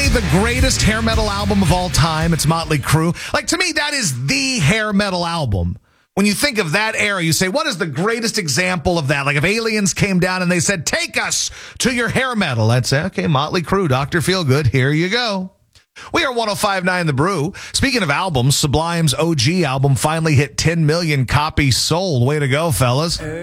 the greatest hair metal album of all time. It's Motley Crue. Like, to me, that is the hair metal album. When you think of that era, you say, what is the greatest example of that? Like, if aliens came down and they said, take us to your hair metal, I'd say, okay, Motley Crue, Dr. Feelgood, here you go. We are 105.9 The Brew. Speaking of albums, Sublime's OG album finally hit 10 million copies sold. Way to go, fellas.